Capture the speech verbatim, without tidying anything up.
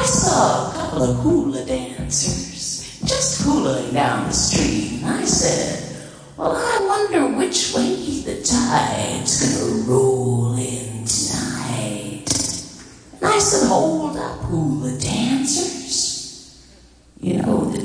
saw a couple of hula dancers just hulaing down the street, and I said, well, I wonder which way the tide's gonna roll in tonight. And I said, hold up, hula dancers. You know, the